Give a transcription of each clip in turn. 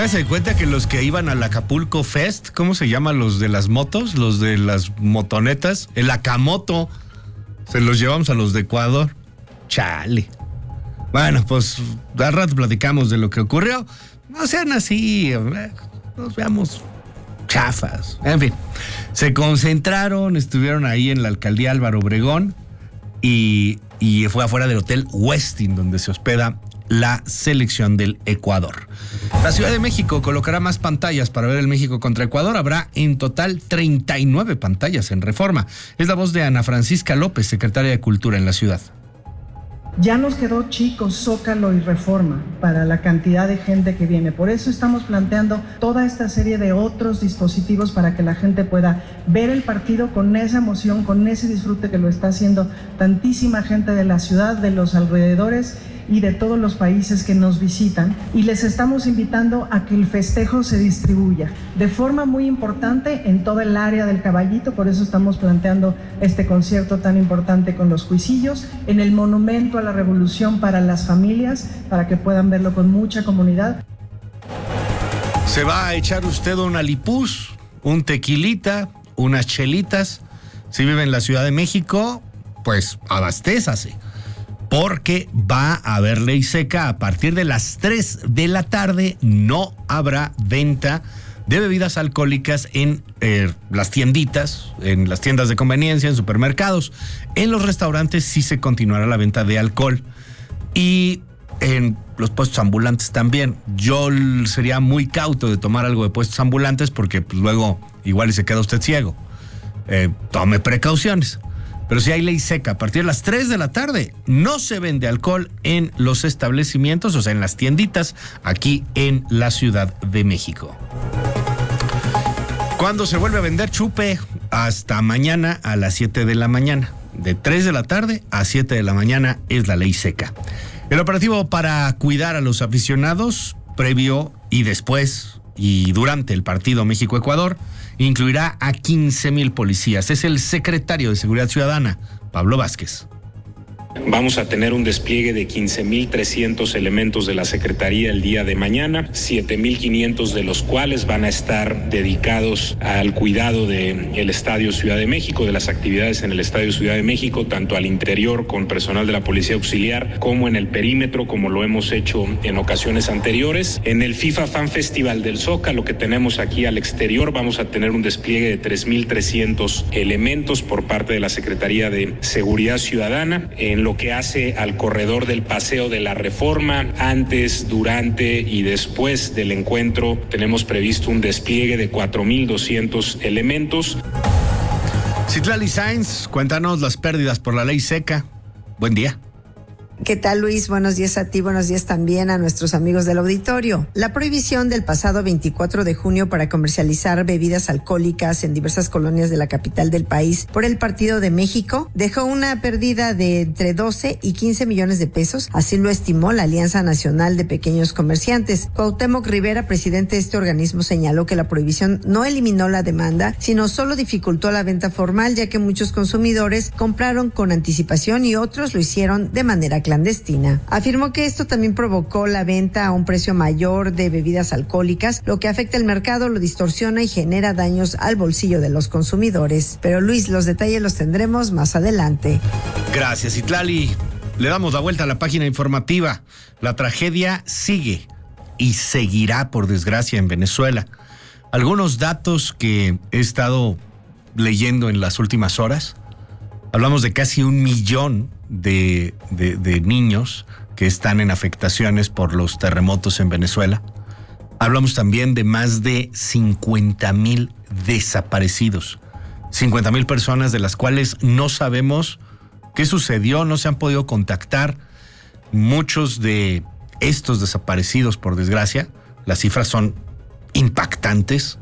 Hágase de cuenta que los que iban al Acapulco Fest, ¿cómo se llaman los de las motos? Los de las motonetas, el Acamoto, se los llevamos a los de Ecuador. Chale. Bueno, pues al rato platicamos de lo que ocurrió. No sean así, nos veamos chafas. En fin, se concentraron, estuvieron ahí en la alcaldía Álvaro Obregón y fue afuera del Hotel Westin, donde se hospeda la selección del Ecuador. La Ciudad de México colocará más pantallas para ver el México contra Ecuador. Habrá en total 39 pantallas en Reforma. Es la voz de Ana Francisca López, secretaria de Cultura en la ciudad. Ya nos quedó chico Zócalo y Reforma para la cantidad de gente que viene. Por eso estamos planteando toda esta serie de otros dispositivos para que la gente pueda ver el partido con esa emoción, con ese disfrute que lo está haciendo tantísima gente de la ciudad, de los alrededores y de todos los países que nos visitan, y les estamos invitando a que el festejo se distribuya de forma muy importante en toda el área del Caballito. Por eso estamos planteando este concierto tan importante con los Cuisillos, en el Monumento a la Revolución para las familias, para que puedan verlo con mucha comunidad. ¿Se va a echar usted una lipús, un tequilita, unas chelitas? Si vive en la Ciudad de México, pues abastézase, porque va a haber ley seca. A partir de las 3 de la tarde no habrá venta de bebidas alcohólicas en las tienditas, en las tiendas de conveniencia, en supermercados. En los restaurantes sí se continuará la venta de alcohol. Y en los puestos ambulantes también. Yo sería muy cauto de tomar algo de puestos ambulantes porque pues, luego igual y se queda usted ciego. Tome precauciones. Pero si hay ley seca, a partir de las 3 de la tarde no se vende alcohol en los establecimientos, o sea, en las tienditas, aquí en la Ciudad de México. ¿Cuándo se vuelve a vender chupe? Hasta mañana a las 7 de la mañana. De 3 de la tarde a 7 de la mañana es la ley seca. El operativo para cuidar a los aficionados, previo y después y durante el partido México-Ecuador, incluirá a 15,000 policías. Es el secretario de Seguridad Ciudadana, Pablo Vázquez. Vamos a tener un despliegue de 15,300 elementos de la Secretaría el día de mañana, 7,500 de los cuales van a estar dedicados al cuidado del Estadio Ciudad de México, de las actividades en el Estadio Ciudad de México, tanto al interior con personal de la Policía Auxiliar como en el perímetro, como lo hemos hecho en ocasiones anteriores. En el FIFA Fan Festival del Zócalo que tenemos aquí al exterior, vamos a tener un despliegue de 3,300 elementos por parte de la Secretaría de Seguridad Ciudadana. En lo que hace al corredor del Paseo de la Reforma, antes, durante y después del encuentro, tenemos previsto un despliegue de 4,200 elementos. Citlali Sáenz, cuéntanos las pérdidas por la ley seca. Buen día. ¿Qué tal, Luis? Buenos días a ti, buenos días también a nuestros amigos del auditorio. La prohibición del pasado 24 de junio para comercializar bebidas alcohólicas en diversas colonias de la capital del país por el Partido de México dejó una pérdida de entre 12 y 15 millones de pesos, así lo estimó la Alianza Nacional de Pequeños Comerciantes. Cuauhtémoc Rivera, presidente de este organismo, señaló que la prohibición no eliminó la demanda, sino solo dificultó la venta formal, ya que muchos consumidores compraron con anticipación y otros lo hicieron de manera clandestina. Afirmó que esto también provocó la venta a un precio mayor de bebidas alcohólicas, lo que afecta el mercado, lo distorsiona y genera daños al bolsillo de los consumidores. Pero Luis, los detalles los tendremos más adelante. Gracias, Citlali. Le damos la vuelta a la página informativa. La tragedia sigue y seguirá, por desgracia, en Venezuela. Algunos datos que he estado leyendo en las últimas horas. Hablamos de casi 1 millón de niños que están en afectaciones por los terremotos en Venezuela. Hablamos también de más de 50,000 desaparecidos. 50,000 personas de las cuales no sabemos qué sucedió, no se han podido contactar. Muchos de estos desaparecidos, por desgracia, las cifras son impactantes.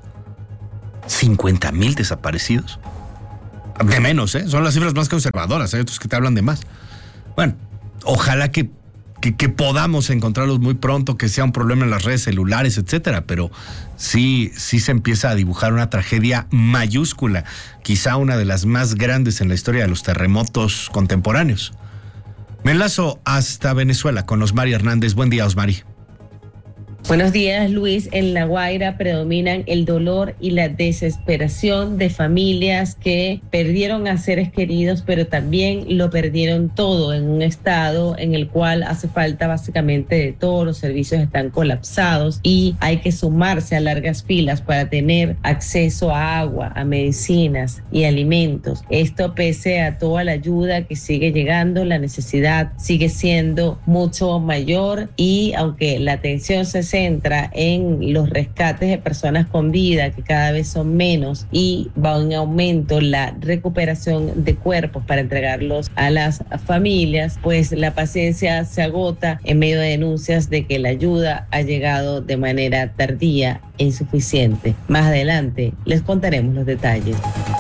50,000 desaparecidos. De menos, son las cifras más conservadoras, hay otros que te hablan de más. Bueno, ojalá que podamos encontrarlos muy pronto, que sea un problema en las redes celulares, etcétera, pero sí se empieza a dibujar una tragedia mayúscula, quizá una de las más grandes en la historia de los terremotos contemporáneos. Me enlazo hasta Venezuela con Osmari Hernández. Buen día, Osmari. Buenos días, Luis. En La Guaira predominan el dolor y la desesperación de familias que perdieron a seres queridos, pero también lo perdieron todo en un estado en el cual hace falta básicamente de todo. Los servicios están colapsados y hay que sumarse a largas filas para tener acceso a agua, a medicinas y alimentos. Esto pese a toda la ayuda que sigue llegando, la necesidad sigue siendo mucho mayor y aunque la atención se centra en los rescates de personas con vida, que cada vez son menos, y va en aumento la recuperación de cuerpos para entregarlos a las familias, pues la paciencia se agota en medio de denuncias de que la ayuda ha llegado de manera tardía e insuficiente. Más adelante les contaremos los detalles.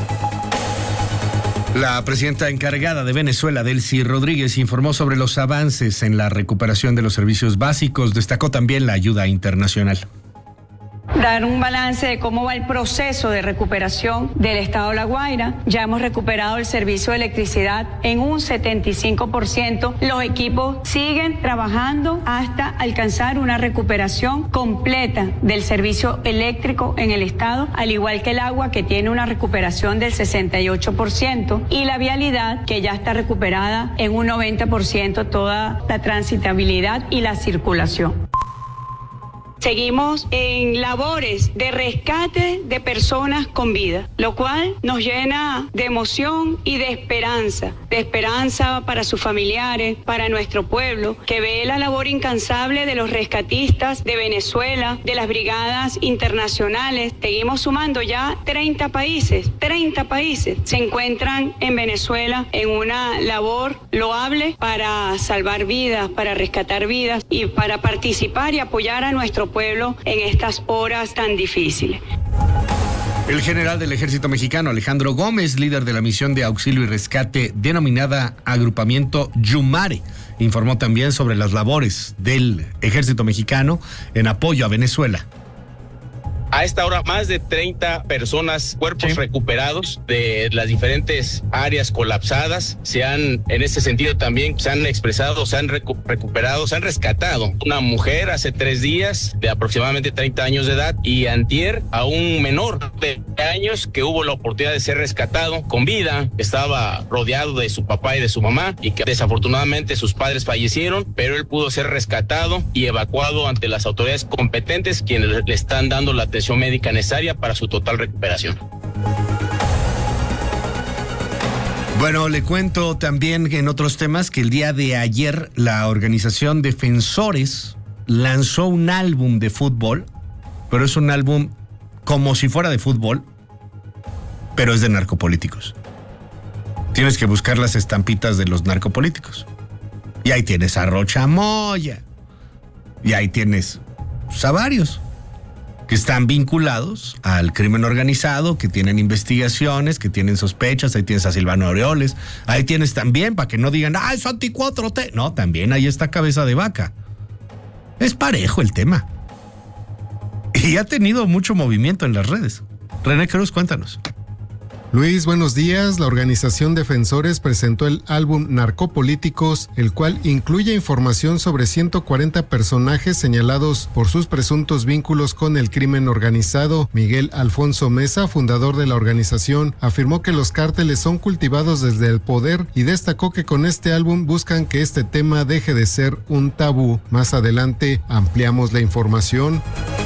La presidenta encargada de Venezuela, Delcy Rodríguez, informó sobre los avances en la recuperación de los servicios básicos. Destacó también la ayuda internacional. Dar un balance de cómo va el proceso de recuperación del estado de La Guaira. Ya hemos recuperado el servicio de electricidad en un 75%. Los equipos siguen trabajando hasta alcanzar una recuperación completa del servicio eléctrico en el estado, al igual que el agua, que tiene una recuperación del 68%, y la vialidad, que ya está recuperada en un 90%, toda la transitabilidad y la circulación. Seguimos en labores de rescate de personas con vida, lo cual nos llena de emoción y de esperanza para sus familiares, para nuestro pueblo, que ve la labor incansable de los rescatistas de Venezuela, de las brigadas internacionales. Seguimos sumando ya 30 países se encuentran en Venezuela en una labor loable para salvar vidas, para rescatar vidas y para participar y apoyar a nuestro pueblo en estas horas tan difíciles. El general del Ejército Mexicano, Alejandro Gómez, líder de la misión de auxilio y rescate denominada Agrupamiento Yumare, informó también sobre las labores del Ejército Mexicano en apoyo a Venezuela. A esta hora, más de 30 personas, cuerpos recuperados de las diferentes áreas colapsadas. En ese sentido también se han expresado, se han recuperado, se han rescatado. Una mujer hace 3 días de aproximadamente 30 años de edad y antier a un menor de años que hubo la oportunidad de ser rescatado con vida. Estaba rodeado de su papá y de su mamá y que desafortunadamente sus padres fallecieron, pero él pudo ser rescatado y evacuado ante las autoridades competentes, quienes le están dando la atención médica necesaria para su total recuperación. Bueno, le cuento también en otros temas que el día de ayer la organización Defensores lanzó un álbum de fútbol, pero es un álbum como si fuera de fútbol, pero es de narcopolíticos. Tienes que buscar las estampitas de los narcopolíticos. Y ahí tienes a Rocha Moya. Y ahí tienes a varios que están vinculados al crimen organizado, que tienen investigaciones, que tienen sospechas. Ahí tienes a Silvano Aureoles. Ahí tienes también, para que no digan, es anti-4T. No, también ahí está Cabeza de Vaca. Es parejo el tema. Y ha tenido mucho movimiento en las redes. René Cruz, cuéntanos. Luis, buenos días. La organización Defensores presentó el álbum Narcopolíticos, el cual incluye información sobre 140 personajes señalados por sus presuntos vínculos con el crimen organizado. Miguel Alfonso Mesa, fundador de la organización, afirmó que los cárteles son cultivados desde el poder y destacó que con este álbum buscan que este tema deje de ser un tabú. Más adelante ampliamos la información.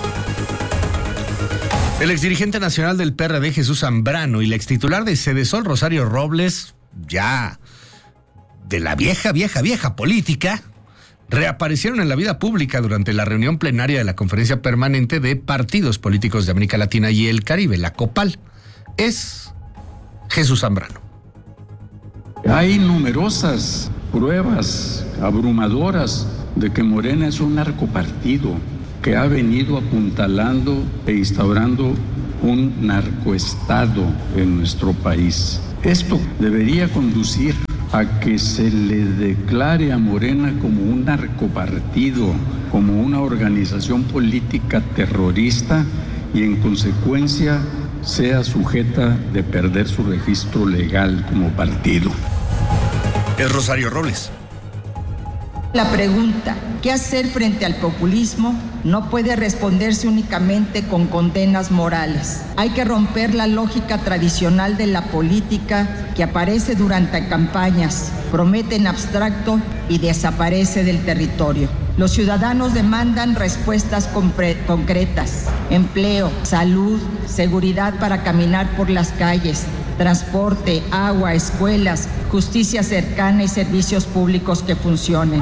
El exdirigente nacional del PRD, Jesús Zambrano, y la extitular de Sedesol, Rosario Robles, ya de la vieja política, reaparecieron en la vida pública durante la reunión plenaria de la Conferencia Permanente de Partidos Políticos de América Latina y el Caribe, la COPAL. Es Jesús Zambrano. Hay numerosas pruebas abrumadoras de que Morena es un narcopartido que ha venido apuntalando e instaurando un narcoestado en nuestro país. Esto debería conducir a que se le declare a Morena como un narcopartido, como una organización política terrorista y en consecuencia sea sujeta de perder su registro legal como partido. Es Rosario Robles. La pregunta, ¿qué hacer frente al populismo? No puede responderse únicamente con condenas morales. Hay que romper la lógica tradicional de la política que aparece durante campañas, promete en abstracto y desaparece del territorio. Los ciudadanos demandan respuestas concretas: empleo, salud, seguridad para caminar por las calles, transporte, agua, escuelas, justicia cercana y servicios públicos que funcionen.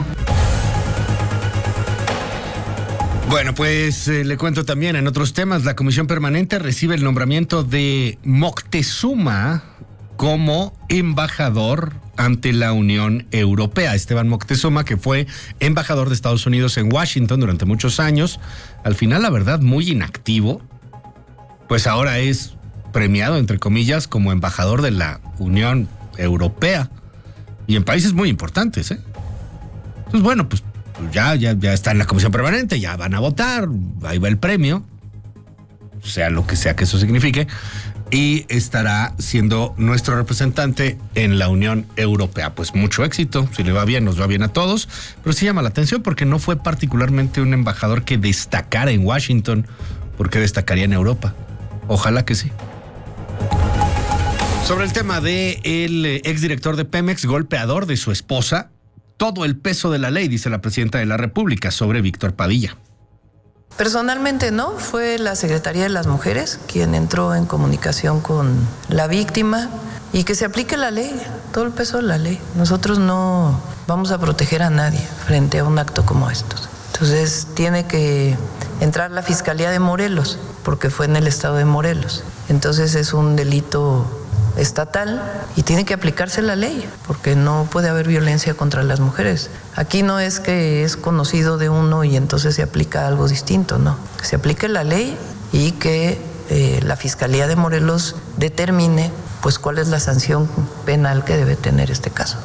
Bueno, pues le cuento también en otros temas, la Comisión Permanente recibe el nombramiento de Moctezuma como embajador ante la Unión Europea. Esteban Moctezuma, que fue embajador de Estados Unidos en Washington durante muchos años, al final, la verdad, muy inactivo, pues ahora es premiado, entre comillas, como embajador de la Unión Europea y en países muy importantes, ¿eh? Entonces, bueno, pues ya está en la Comisión Permanente, ya van a votar, ahí va el premio, sea lo que sea que eso signifique, y estará siendo nuestro representante en la Unión Europea. Pues mucho éxito, si le va bien, nos va bien a todos, pero sí llama la atención porque no fue particularmente un embajador que destacara en Washington, porque destacaría en Europa. Ojalá que sí. Sobre el tema del exdirector de Pemex, golpeador de su esposa, todo el peso de la ley, dice la presidenta de la República sobre Víctor Padilla. Personalmente no, fue la Secretaría de las Mujeres quien entró en comunicación con la víctima y que se aplique la ley, todo el peso de la ley. Nosotros no vamos a proteger a nadie frente a un acto como estos. Entonces tiene que entrar la Fiscalía de Morelos, porque fue en el estado de Morelos. Entonces es un delito estatal y tiene que aplicarse la ley, porque no puede haber violencia contra las mujeres. Aquí no es que es conocido de uno y entonces se aplica algo distinto, no. Que se aplique la ley y que la Fiscalía de Morelos determine pues cuál es la sanción penal que debe tener este caso.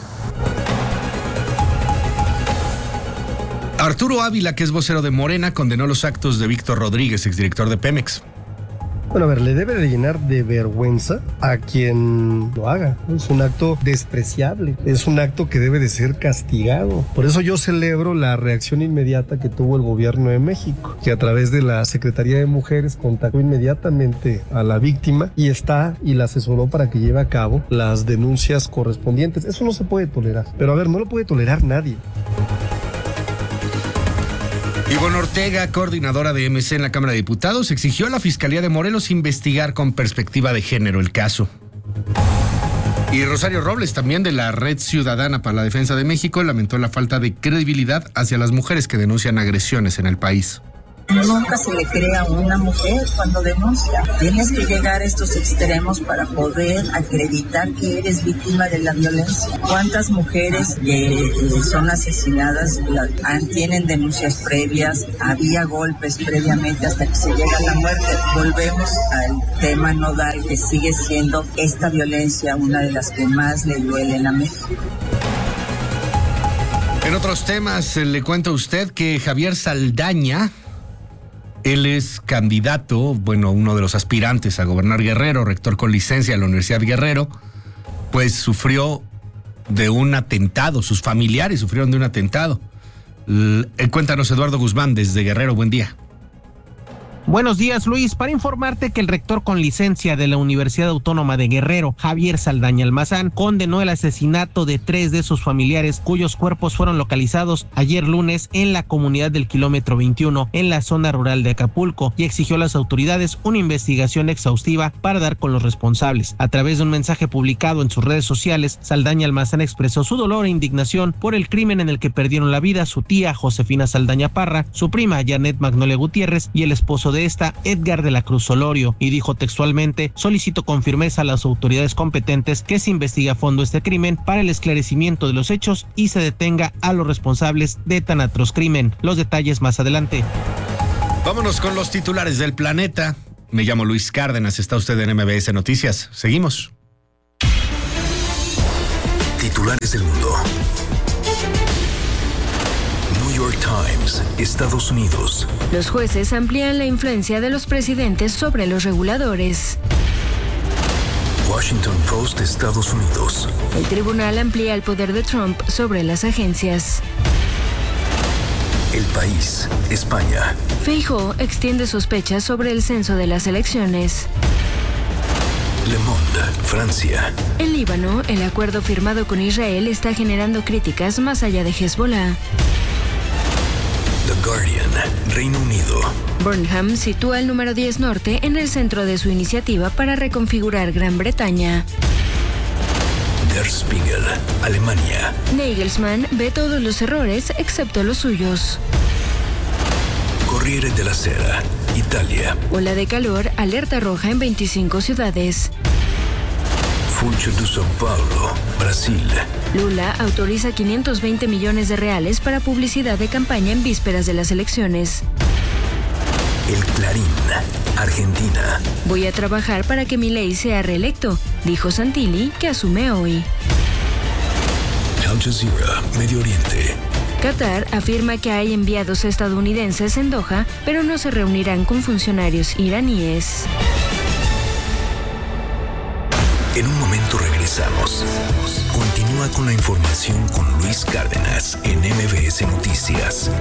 Arturo Ávila, que es vocero de Morena, condenó los actos de Víctor Rodríguez, exdirector de Pemex. Bueno, a ver, le debe de llenar de vergüenza a quien lo haga. Es un acto despreciable, es un acto que debe de ser castigado. Por eso yo celebro la reacción inmediata que tuvo el gobierno de México, que a través de la Secretaría de Mujeres contactó inmediatamente a la víctima y la asesoró para que lleve a cabo las denuncias correspondientes. Eso no se puede tolerar, pero a ver, no lo puede tolerar nadie. Ivonne Ortega, coordinadora de MC en la Cámara de Diputados, exigió a la Fiscalía de Morelos investigar con perspectiva de género el caso. Y Rosario Robles, también de la Red Ciudadana para la Defensa de México, lamentó la falta de credibilidad hacia las mujeres que denuncian agresiones en el país. Nunca se le crea a una mujer cuando denuncia. Tienes que llegar a estos extremos para poder acreditar que eres víctima de la violencia. ¿Cuántas mujeres que son asesinadas tienen denuncias previas? Había golpes previamente hasta que se llega a la muerte. Volvemos al tema nodal, que sigue siendo esta violencia una de las que más le duelen a México. En otros temas, le cuento a usted que Javier Saldaña, él es candidato, uno de los aspirantes a gobernar Guerrero, rector con licencia de la Universidad Guerrero, pues sufrió de un atentado, sus familiares sufrieron de un atentado. Cuéntanos, Eduardo Guzmán, desde Guerrero, buen día. Buenos días, Luis. Para informarte que el rector con licencia de la Universidad Autónoma de Guerrero, Javier Saldaña Almazán, condenó el asesinato de 3 de sus familiares, cuyos cuerpos fueron localizados ayer lunes en la comunidad del kilómetro 21, en la zona rural de Acapulco, y exigió a las autoridades una investigación exhaustiva para dar con los responsables. A través de un mensaje publicado en sus redes sociales, Saldaña Almazán expresó su dolor e indignación por el crimen en el que perdieron la vida su tía Josefina Saldaña Parra, su prima Janet Magnolia Gutiérrez y el esposo de esta, Edgar de la Cruz Solorio, y dijo textualmente: solicito con firmeza a las autoridades competentes que se investigue a fondo este crimen para el esclarecimiento de los hechos y se detenga a los responsables de tan atroz crimen. Los detalles más adelante. Vámonos con los titulares del planeta. Me llamo Luis Cárdenas, está usted en MBS Noticias. Seguimos. Titulares del mundo. New York Times, Estados Unidos. Los jueces amplían la influencia de los presidentes sobre los reguladores. Washington Post, Estados Unidos. El tribunal amplía el poder de Trump sobre las agencias. El País, España. Feijóo extiende sospechas sobre el censo de las elecciones. Le Monde, Francia. En Líbano, el acuerdo firmado con Israel está generando críticas más allá de Hezbollah. The Guardian, Reino Unido. Burnham sitúa el número 10 norte en el centro de su iniciativa para reconfigurar Gran Bretaña. Der Spiegel, Alemania. Nagelsmann ve todos los errores excepto los suyos. Corriere della Sera, Italia. Ola de calor, alerta roja en 25 ciudades. Funcho de São Paulo, Brasil. Lula autoriza 520 millones de reales para publicidad de campaña en vísperas de las elecciones. El Clarín, Argentina. Voy a trabajar para que Milei sea reelecto, dijo Santilli, que asume hoy. Al Jazeera, Medio Oriente. Qatar afirma que hay enviados estadounidenses en Doha, pero no se reunirán con funcionarios iraníes. En un momento regresamos. Continúa con la información con Luis Cárdenas en MBS Noticias.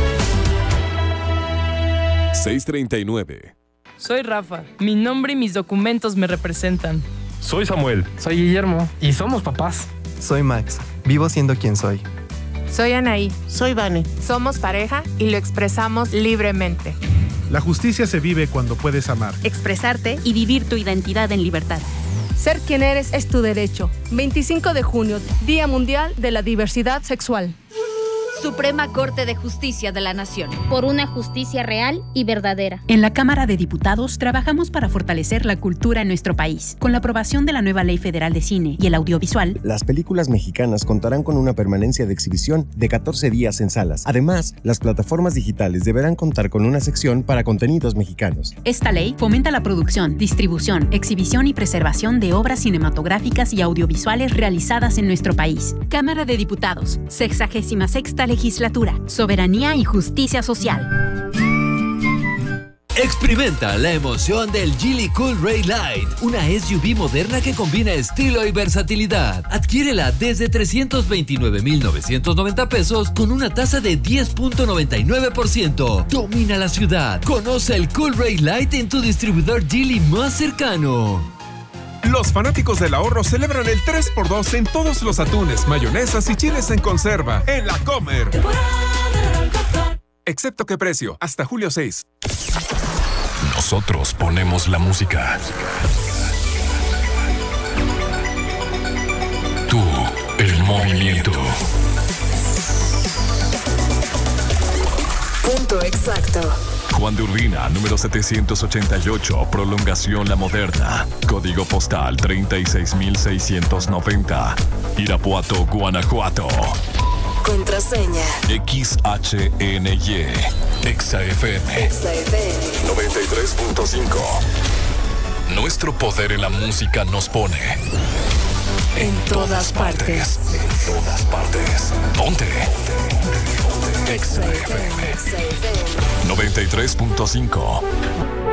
6:39. Soy Rafa. Mi nombre y mis documentos me representan. Soy Samuel. Soy Guillermo. Y somos papás. Soy Max. Vivo siendo quien soy. Soy Anaí. Soy Vane. Somos pareja y lo expresamos libremente. La justicia se vive cuando puedes amar, expresarte y vivir tu identidad en libertad. Ser quien eres es tu derecho. 25 de junio, Día Mundial de la Diversidad Sexual. Suprema Corte de Justicia de la Nación. Por una justicia real y verdadera. En la Cámara de Diputados trabajamos para fortalecer la cultura en nuestro país. Con la aprobación de la nueva Ley Federal de Cine y el Audiovisual, las películas mexicanas contarán con una permanencia de exhibición de 14 días en salas. Además, las plataformas digitales deberán contar con una sección para contenidos mexicanos. Esta ley fomenta la producción, distribución, exhibición y preservación de obras cinematográficas y audiovisuales realizadas en nuestro país. Cámara de Diputados, 66ª Legislatura, Soberanía y Justicia Social. Experimenta la emoción del Geely Cool Ray Light, una SUV moderna que combina estilo y versatilidad. Adquiérela desde 329,990 pesos con una tasa de 10.99%. Domina la ciudad. Conoce el Cool Ray Light en tu distribuidor Geely más cercano. Los fanáticos del ahorro celebran el 3x2 en todos los atunes, mayonesas y chiles en conserva en La Comer. Excepto qué precio, hasta julio 6. Nosotros ponemos la música. Tú, el movimiento. Punto exacto. Juan de Urbina, número 788, prolongación La Moderna. Código postal 36,690. Irapuato, Guanajuato. Contraseña. XHNY. XFM. 93.5. Nuestro poder en la música nos pone en todas partes. En todas partes. Ponte. XFM 93.5.